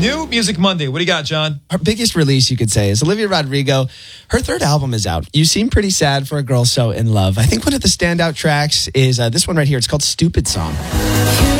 New Music Monday. What do you got, John? Her biggest release, you could say, is Olivia Rodrigo. Her third album is out. You seem pretty sad for a girl so in love. I think one of the standout tracks is this one right here. It's called Stupid Song.